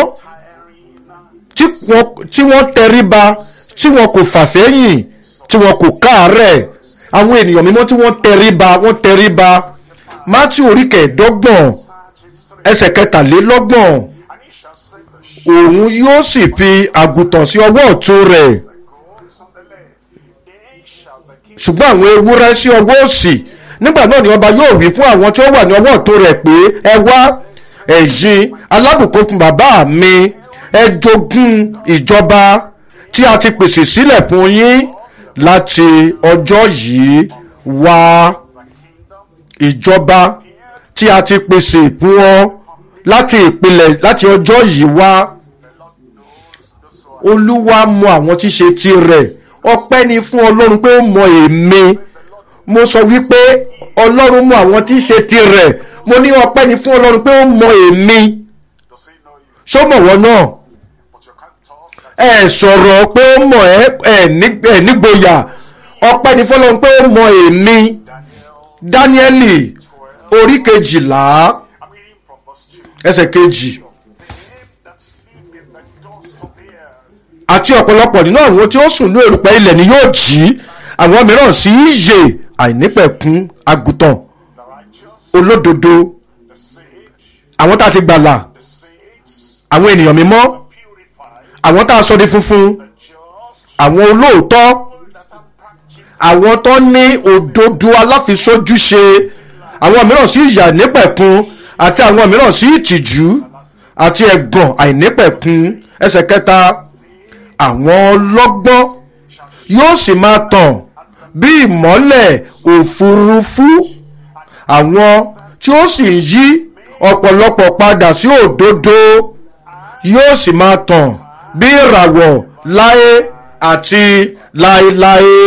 tí wọ́n tẹríba tí wọ́n kò fà sẹ́yìn tí wọ́n kò káàárẹ̀ àwọn ènìyàn mímọ́ tí wọ́n tẹríba wọ́n tẹríba. Mátíù orí kẹẹ̀ẹ́dọ́gbọ̀n ẹsẹ̀ kẹtàlélọ́gbọ̀n òun yóò sì fi àgùntàn sí ọwọ́ ọ̀tún rẹ̀ ṣùgbọ́n àwọn ewúrẹ́ sí ọwọ́ òsì. Nígbà náà ni ọba yóò wí fún àwọn tí ó wà ní ọwọ́ ọ̀tún rẹ̀ pé ẹ wá ẹ̀yin alábùkún fún bàbá mi ẹ jogún ìjọba tí a ti pèsè sílẹ̀ fún yín láti ọjọ́ yìí wá. Ìjọba tí a ti pèsè fún ọ láti ìpìlẹ̀ láti ọjọ́ yìí wá. Olúwa mọ àwọn tí ṣe tirẹ̀. Ọpẹ́ ni fún Ọlọ́run pé ó mọ èmi. Mo sọ wípé Ọlọ́run mọ àwọn tí ṣe tirẹ̀. Mo ní ọpẹ́ ni fún Ọlọ́run pé ó mọ èmi. Ṣó mọ̀ wọ́n náà? Ẹ sọ̀rọ̀ pé ó mọ̀ ẹ nígboyà. Ọpẹ́ ni fún Ọlọ́run pé ó mọ èmi. Dáníẹ́lì orí kejìlá ẹsẹ̀ kejì àti ọ̀pọ̀lọpọ̀ nínú àwọn tí ó sùn ní erùpẹ̀ ilẹ̀ ni yóò jí àwọn mìíràn sí ìyè àìnípẹ̀kún àgùntàn olódodo àwọn tá a ti gbàlà àwọn ènìyàn mímọ́ àwọn tá a sọ di funfun àwọn olóòótọ́ àwọn tó ní òdodo aláfisójúṣe àwọn mìíràn sí ìyà àìnípẹ̀kun àti àwọn mìíràn sí ìtìjú àti ẹ̀gàn àìnípẹ̀kun. Ẹsẹ̀ kẹta àwọn ọlọ́gbọ́n yóò sì máa tàn bí ìmọ́lẹ̀ òfurufú àwọn tí ó sì ń yí ọ̀pọ̀lọpọ̀ padà sí òdodo yóò sì máa tàn bí ìràwọ̀ láé àti láéláé.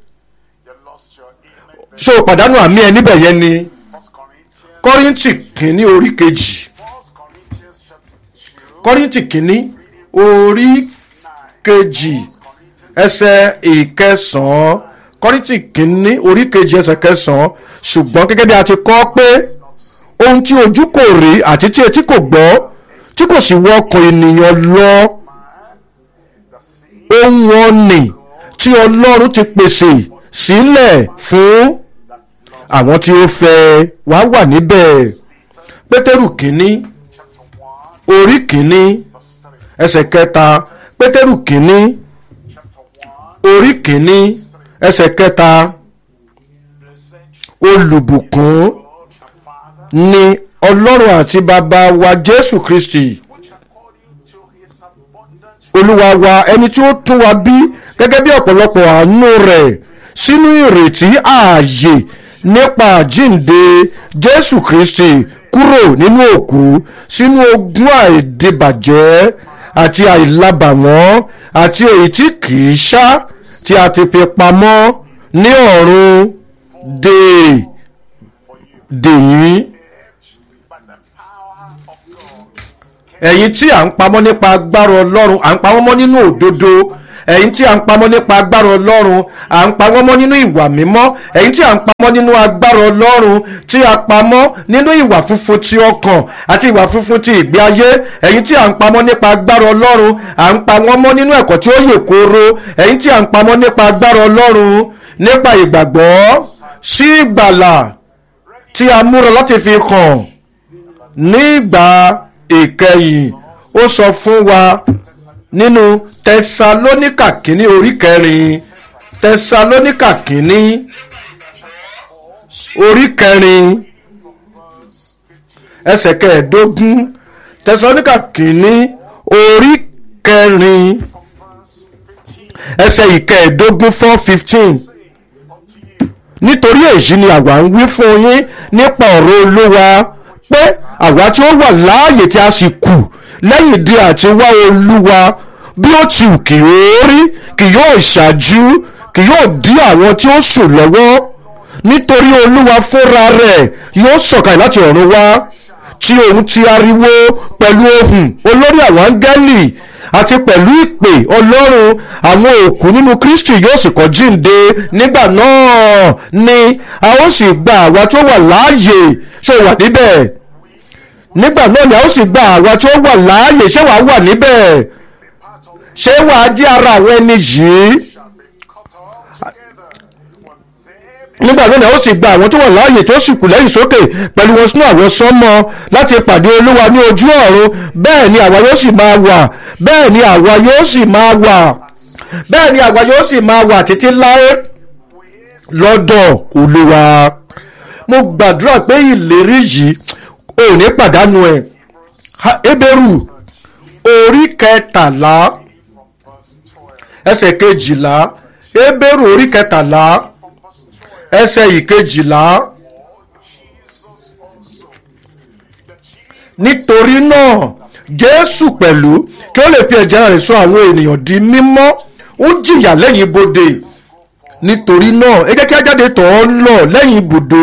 Ṣé o pàdánù àmì ẹ níbẹ̀ yẹn ni? Kọ́ríńtì kìíní orí kejì Kọ́ríńtì kìíní orí kejì ẹsẹ̀ ìkẹsàn-án Kọ́ríńtì kìíní orí kejì ẹsẹ̀ kẹsàn-án ṣùgbọ́n gẹ́gẹ́ bí a ti kọ pé ohun tí ojú kò rí àti tí etí kò gbọ́ tí kò sì wọ ọkàn ènìyàn lọ ohun ọ̀nì tí Ọlọ́run ti pèsè sílẹ̀ fún àwọn tí ó fẹ́ wá wà níbẹ̀. Pétérù kìíní orí kìíní ẹsẹ̀ kẹta Pétérù kìíní orí kìíní ẹsẹ̀ kẹta olùbùkún ni Ọlọ́run àti bàbá wa Jésù Kristi Olúwa wa ẹni tí ó tún wa bí gẹ́gẹ́ bí ọ̀pọ̀lọpọ̀ àánú rẹ̀ sínú ìrètí ààyè nípa àjíǹde Jésù Kristi kúrò nínú òkú sínú ogún àìdìbàjẹ́ àti àìlábàwọ́n àti èyí tí kìí ṣá tí a ti fi pamọ́ ní ọ̀run dè dè yín ẹ̀yin tí à ń pamọ́ nípa agbára ọlọ́run à ń pamọ́ mọ́ nínú òdodo ẹ̀yin tí à ń pamọ́ nípa agbára ọlọ́run à ń pamọ́ mọ́ nínú ìwà mímọ́ ẹ̀yin tí à ń pamọ́ nínú agbára ọlọ́run tí a pamọ́ nínú ìwà funfun ti ọkàn àti ìwà funfun ti ìgbé ayé ẹ̀yin tí à ń pamọ́ nípa agbára ọlọ́run à ń pamọ́ mọ́ nínú ẹ̀kọ́ tí ó yè kooro ẹ̀yin tí à ń pamọ́ nípa agbára ọlọ́run nípa ìgbàgbọ́ sí ìgbàlà tí a múra láti fi hàn nígbà ìkẹyìn ó sọ fún wa nínú tẹsalóníkà kínní orí kẹrin tẹsalóníkà kínní orí kẹrin ẹsẹ̀ kẹẹ̀ẹ́dógún tẹsalóníkà kínní orí kẹrin ẹsẹ̀ ìkẹẹ̀ẹ́dógún four fifteen nítorí èyí ni àwa ń wí fún yín nípa ọ̀rọ̀ olúwa pé àwa tí ó wà láàyè tí a sì kù lẹ́yìn di àti wá olúwa bí ó ti wù kí ó rí kì yóò ṣáájú kì yóò dí àwọn tí ó sùn lọ́wọ́ nítorí olúwa fúnra rẹ̀ yóò sọ̀kalẹ̀ láti ọ̀run wá tí òun ti ariwo pẹ̀lú ohùn olórí àwọn áńgẹ́lì àti pẹ̀lú ìpè ọlọ́run àwọn òkú nínú kristi yóò sì kọ́ jíǹde nígbà náà ni a ó sì gba àwa tó wà láàyè ṣé wà níbẹ̀ nígbà náà ni a ó sì gba àwa tó wà láàyè ṣé wàá wà níbẹ̀ ṣé wàá jẹ́ ara àwọn ẹni yìí nígbà náà ni a ó sì gba àwọn tó wà láàyè tó sì kù lẹ́yìn sókè pẹ̀lú wọn sínú àwọn sánmọ̀ láti pàdé olúwa ní ojú ọ̀run bẹ́ẹ̀ ni àwa yóò sì máa wà bẹ́ẹ̀ ni àwa yóò sì máa wà bẹ́ẹ̀ ni àwa yóò sì máa wà títí láé lọ́dọ̀ olúwa. Mo gbàdúrà pé ìlérí yìí ò ní pàdánù ẹ̀. Hébérù orí kẹtàlá ẹsẹ̀ kejìlá Hébérù orí kẹtàlá ẹsẹ̀ ìkejìlá. Nítorí náà Jésù pẹ̀lú kí ó lè fi ẹ̀jẹ̀ rẹ̀ sọ àwọn ènìyàn di mímọ́ ó jìyà lẹ́yìn ibodè. Nítorí náà ẹ jẹ́ kí a jáde tọ̀ ọ́ lọ lẹ́yìn ibùdó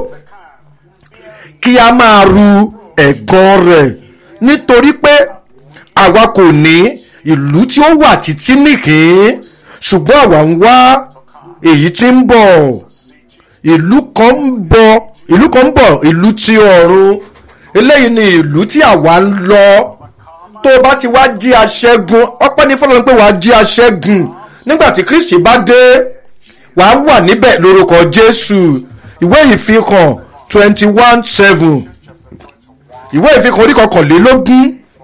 kí a máa ru ẹ̀gàn rẹ̀ nítorí pé àwa kò ní ìlú tí ó wà títí nìkín ṣùgbọ́n àwa ń wá èyí tí ń bọ̀. Ìlú kan ń bọ̀ ìlú kan ń bọ̀ ìlú ti ọ̀run. Eléyìí ni ìlú tí àwa ń lọ. Tó o bá ti wá jí aṣẹ́gun ọpẹ́ ní fọlọ́run pé wàá jí aṣẹ́gun nígbà tí Kristi bá dé wàá wà níbẹ̀ lórúkọ Jésù. Ìwé ìfihàn twenty one seven ìwé ìfihàn orí kọkànlélógún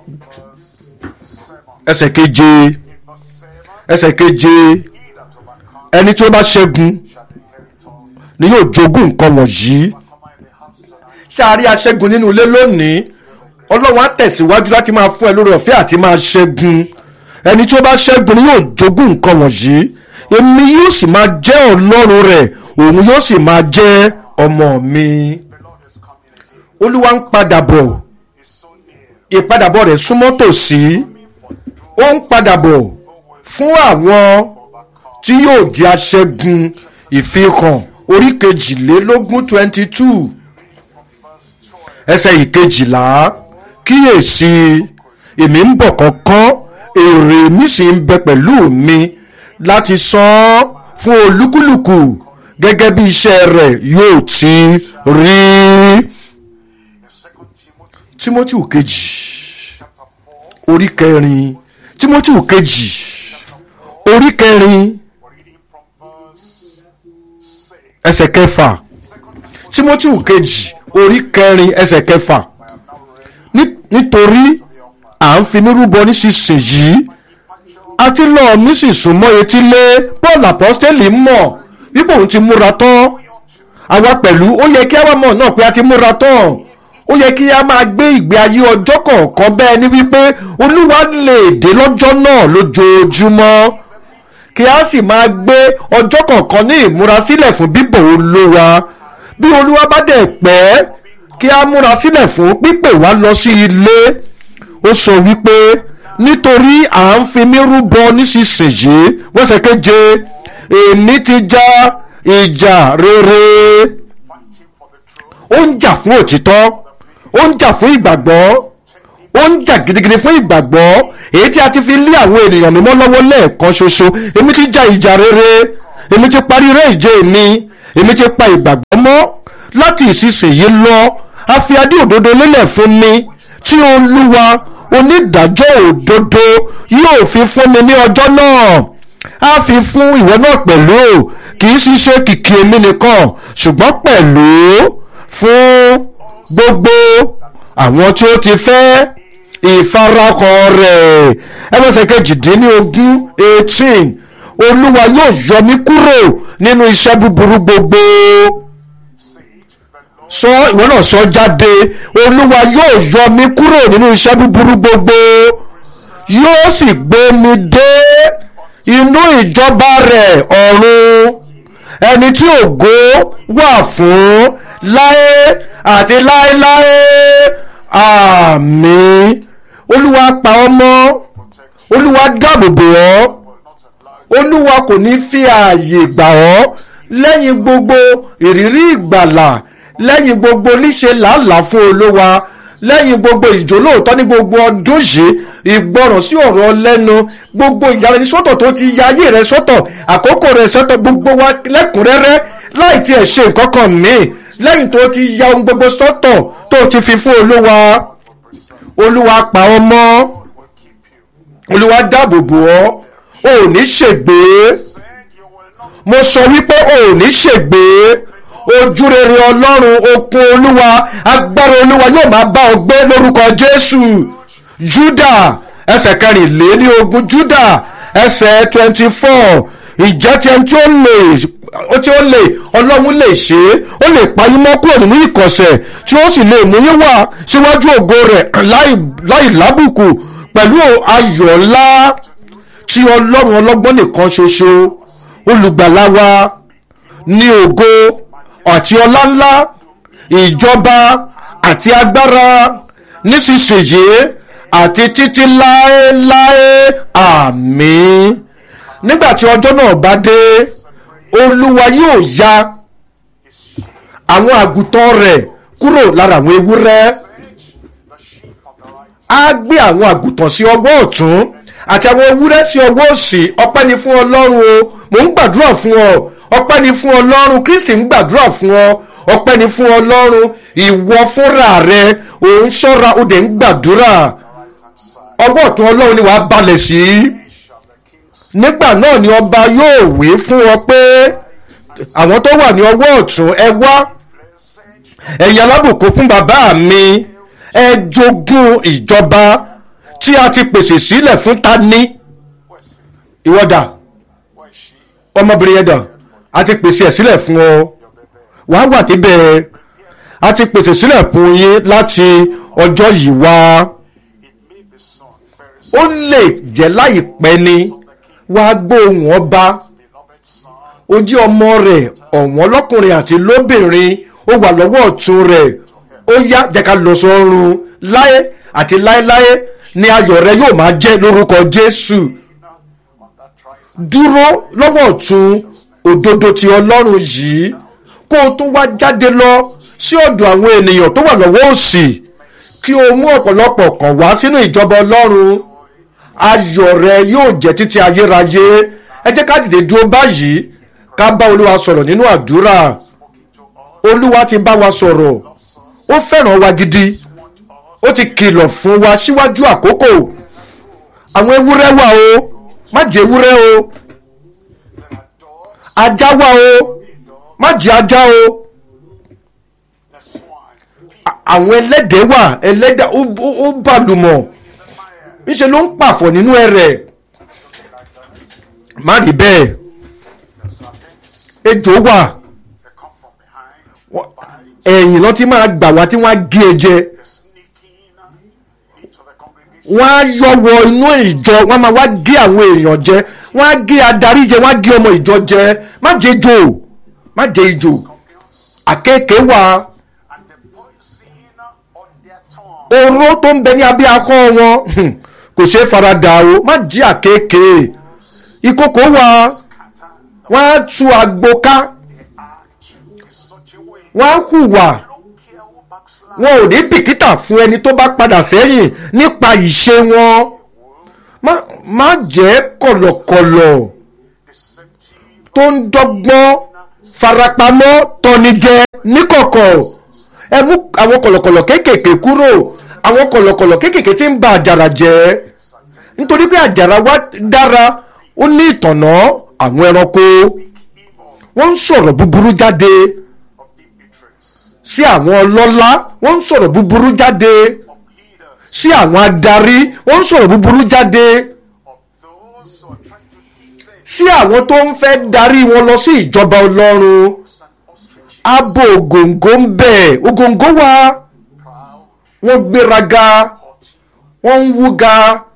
ẹsẹ̀ keje ẹsẹ̀ keje ẹni tí ó bá ṣẹ́gun ni yóò jogún nǹkan wọ̀nyí. Ṣáàrí aṣẹ́gun nínú ilé lónìí Ọlọ́run á tẹ̀síwájú láti máa fún ẹ lórí ọ̀fẹ́ àti máa ṣẹ́gun. Ẹni tí ó bá ṣẹ́gun ni yóò jogún nǹkan wọ̀nyí. Èmi yóò sì máa jẹ́ Ọlọ́run rẹ̀ òun yóò sì máa jẹ́ ọmọ mi. Olúwa ń padà bọ̀ ìpadàbọ̀ rẹ̀ súnmọ́ tòsí. Ó ń padà bọ̀ fún àwọn tí yóò jẹ́ aṣẹ́gun. Ìfihàn orí kejìlélógún twenty two ẹsẹ̀ ìkejìlá kíyèsí èmi ń bọ̀ kánkán èrè mi sì ń bẹ pẹ̀lú mi láti san fún olúkúlùkù gẹ́gẹ́ bí iṣẹ́ rẹ̀ yóò ti rí. Tímótì kejì orí kẹrin Tímótì kejì orí kẹrin ẹsẹ̀ kẹfà Tímótì kejì orí kẹrin ẹsẹ̀ kẹfà nítorí à ń fi mí rúbọ nísinsìnyí àti lọ́ọ̀ mi sì súnmọ́ etílé. Paul apostoli mọ̀ wípé òun ti múra tán. Àwa pẹ̀lú ó yẹ kí a wá mọ̀ náà pé a ti múra tán. Ó yẹ kí a máa gbé ìgbé ayé ọjọ́ kọ̀ọ̀kan bẹ́ẹ̀ ni wípé Olúwa lè dé lọ́jọ́ náà lójoojúmọ́ kí a sì máa gbé ọjọ́ kọ̀ọ̀kan ní ìmúrasílẹ̀ fún bíbọ̀ Olúwa. Bí Olúwa bá dẹ̀ pẹ́ kí a múra sílẹ̀ fún pípè wá lọ sí ilé. Ó sọ wípé nítorí à ń fi mí rúbọ nísinsìnyí wẹ́sẹ̀ keje èmi ti já ìjà rere. Ó ń jà fún òtítọ́ ó ń jà fún ìgbàgbọ́ ó ń jà gidigidi fún ìgbàgbọ́ èyí tí a ti fi lé àwọn ènìyàn mímọ́ lọ́wọ́ lẹ́ẹ̀kan ṣoṣo. Èmi ti jà ìjà rere, èmi ti parí eré ìje mi, èmi ti pa ìgbàgbọ́ mọ́. Láti ìsinsìnyí lọ a fi adé òdodo lélẹ̀ fún mi tí Olúwa onídàájọ́ òdodo yóò fi fún mi ní ọjọ́ náà. A fi fún ìwọ náà pẹ̀lú, kì í sì ṣe kìkì èmi nìkan ṣùgbọ́n pẹ̀lú fún gbogbo àwọn tí ó ti fẹ́ ìfarakàn rẹ̀. ẹgbẹ́sẹ̀ kejìdínlógún eighteen Olúwa yóò yọ mí kúrò nínú iṣẹ́ búburú gbogbo. Sọ ìwọ náà sọ jáde, Olúwa yóò yọ mí kúrò nínú iṣẹ́ búburú gbogbo, yóò sì gbé mi dé inú ìjọba rẹ̀ ọ̀run, ẹni tí ògo wà fún láé àti láéláé. Àmín. Olúwa pa ọ́ mọ́, Olúwa dáàbò bò ọ́, Olúwa kò ní fi ààyè gbà ọ́ lẹ́yìn gbogbo ìrírí ìgbàlà, lẹ́yìn gbogbo líṣe làálàá fún Olúwa, lẹ́yìn gbogbo ìjólóòtọ́ ní gbogbo ọdún yìí, ìgbọràn sí ọ̀rọ̀ lẹ́nu, gbogbo ìyàrá-ẹni-sọ́tọ̀ tó ti ya ayé rẹ̀ sọ́tọ̀, àkókò rẹ̀ sọ́tọ̀, gbogbo wa lẹ́kùnrẹ́rẹ́ láì tiẹ̀ ṣe nǹkan kan míì, lẹ́yìn tó ti ya ohun gbogbo sọ́tọ̀ tó ti fi fún Olúwa. Olúwa pa ọ́ mọ́, Olúwa dáàbò bò ọ́, o ò ní ṣègbé. Mo sọ wípé o ò ní ṣègbé. Ojúrere Ọlọ́run, okun Olúwa, agbára Olúwa yóò máa bá ọ gbé lórúkọ Jésù. Júdà ẹsẹ̀ kẹrìnlélógún, Júdà ẹsẹ̀ twenty four. Ìjẹ́ tí ẹni tí ó lè ó tí ó lè Ọlọ́run lè ṣe é, ó lè pa yín mọ́ kúrò nínú ìkọ̀sẹ̀, tí ó sì lè mú yín wá síwájú ògo rẹ̀ láì lábùkù pẹ̀lú ayọ̀ ńlá tí Ọlọ́run ọlọ́gbọ́n nìkan ṣoṣo olùgbàlà wa ní ògo àti ọlá ńlá, ìjọba àti agbára nísinsìnyí àti títí láéláé. Àmín. Nígbà tí ọjọ́ náà bá dé, Olúwa yóò ya àwọn àgùntàn rẹ̀ kúrò lára àwọn ewúrẹ́. Á gbé àwọn àgùntàn sí ọwọ́ ọ̀tún àti àwọn ewúrẹ́ sí ọwọ́ òsì. Ọpẹ́ ni fún Ọlọ́run o, mò ń gbàdúrà fún ọ. Ọpẹ́ ni fún Ọlọ́run, Kristi ń gbàdúrà fún ọ. Ọpẹ́ ni fún Ọlọ́run, ìwọ fúnra rẹ ò ń ṣọ́ra, ó dẹ̀ ń gbàdúrà. Ọwọ́ ọ̀tún Ọlọ́run ni wàá balẹ̀ sí. Nígbà náà ni ọba yóò wí fún ọ pé àwọn tó wà ní ọwọ́ ọ̀tún, ẹ wá ẹ̀yin alábùkún fún bàbá mi, ẹ jogún ìjọba tí a ti pèsè sílẹ̀ fún ta ní. Ìwọ́dà ọmọbìnrin yẹn dà, a ti pèsè ẹ̀ sílẹ̀ fún ọ, wàá wà níbẹ̀. A ti pèsè sílẹ̀ fún yín láti ọjọ́ yìí wá. Ó lè jẹ́ láìpẹ́ ni wàá gbóhùn ọba. Ó jẹ́ ọmọ rẹ̀ ọ̀wọ́n lọ́kùnrin àti lóbìnrin, ó wà lọ́wọ́ ọ̀tún rẹ̀. Ó yá jẹ́ ká lọ sọ́run láé àti láéláé ni ayọ̀ rẹ yóò máa jẹ́ lórúkọ Jésù. Dúró lọ́wọ́ ọ̀tún òdodo ti Ọlọ́run yìí kó o tún wá jáde lọ sí ọ̀dọ̀ àwọn ènìyàn tó wà lọ́wọ́ òsì, kí o mú ọ̀pọ̀lọpọ̀ kàn wá sínú ìjọba Ọlọ́run. Ayọ̀ rẹ yóò jẹ́ títí ayérayé. Ẹ jẹ́ ká dìde dúró báyìí ká bá Olúwa sọ̀rọ̀ nínú àdúrà. Olúwa ti bá wa sọ̀rọ̀, ó fẹ́ràn wa gidi, ó ti kìlọ̀ fún wa síwájú àkókò. Àwọn ewúrẹ́ wà o, má jẹ ewúrẹ́ o. Ajá wà o, má jẹ ajá o. Àwọn ẹlẹ́dẹ̀ wà, ẹlẹ́dẹ̀ ó bàlùmọ̀, níṣẹ́ ló ń pàfọ̀ nínú ẹrẹ̀. Má rí bẹ́ẹ̀. Ejò wà, ẹ̀yìn lọ tí máa gbà wá tí wọ́n á gé e jẹ. Wọ́n á yọ wọ inú ìjọ, wọ́n máa wá gé àwọn èèyàn jẹ, wọ́n á gé adarí jẹ, wọ́n á gé ọmọ ìjọ jẹ. Má jẹ ejò, má jẹ ejò. Àkekèé wà, oró tó ń bẹ ní abẹ́ ahọ́n wọn kò ṣeé faradà o, má jẹ àkekèé. Ìkòkò wà, wọ́n á tú àgbo ká, wọ́n á hùwà wọn ò ní bìkítà fún ẹni tó bá padà sẹ́yìn nípa ìṣe wọn. má má jẹ́ kọ̀lọ̀kọ̀lọ̀ tó ń dọ́gbọ́n farapamọ́ tọ́ni jẹ níkọ̀kọ̀. ẹ mú àwọn kọ̀lọ̀kọ̀lọ̀ kéékèèké kúrò, àwọn kọ̀lọ̀kọ̀lọ̀ kéékèèké tí ń ba àjàrà jẹ́, nítorí pé àjàrà wa dára, ó ní ìtànná. àwọn ẹranko wọ́n ń sọ̀rọ̀ búburú jáde sí àwọn ọlọ́lá, wọ́n ń sọ̀rọ̀ búburú jáde sí àwọn adarí, wọ́n ń sọ̀rọ̀ búburú jáde sí àwọn tó ń fẹ́ darí wọn lọ sí ìjọba Ọlọ́run. abo ògòǹgò ń bẹ, ògòǹgò wà, wọ́n gbéraga, wọ́n ń wúga,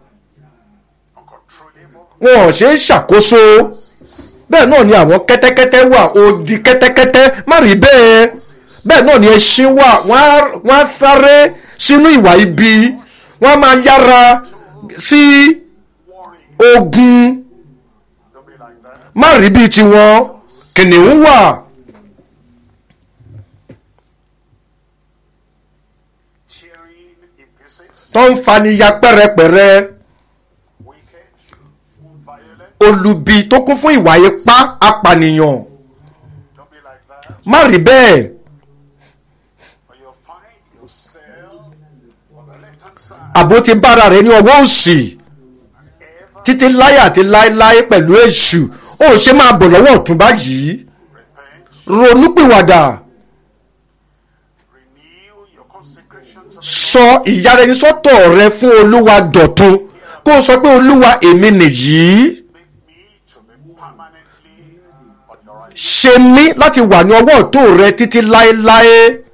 wọn ò ṣe é ṣàkóso. bẹ́ẹ̀ náà ni àwọn kẹ́tẹ́kẹ́tẹ́ wà, odi kẹ́tẹ́kẹ́tẹ́ má rí bẹ́ẹ̀. bẹ́ẹ̀ náà ni ẹṣin wà, wọ́n á sáré sínú ìwà ibi, wọ́n á máa yára sí ogun, má rí bíi tiwọn. kìnìún wà, tó ń faniya pẹ́rẹpẹ̀rẹ, olubi tó kún fún ìwà ipá, apànìyàn, má rí bẹ́ẹ̀. àbò ti bára rẹ̀ ní ọwọ́ òsì títí láyé àti láéláé pẹ̀lú èṣù. ó ṣe máa bọ̀ lọ́wọ́ ọ̀tún báyìí. ronúpìwàdà, sọ ìyaraẹnisọ́tọ̀ rẹ fún Olúwa dọ̀tun, kó o sọ pé Olúwa, èmi nìyí, ṣe mí láti wà ní ọwọ́ ọ̀tún rẹ títí láéláé.